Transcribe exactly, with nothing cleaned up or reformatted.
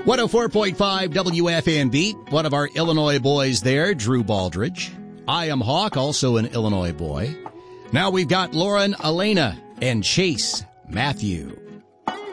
one oh four point five W F M B, one of our Illinois boys there, Drew Baldridge. I am Hawk, also an Illinois boy. Now we've got Lauren, Elena, and Chase Matthew.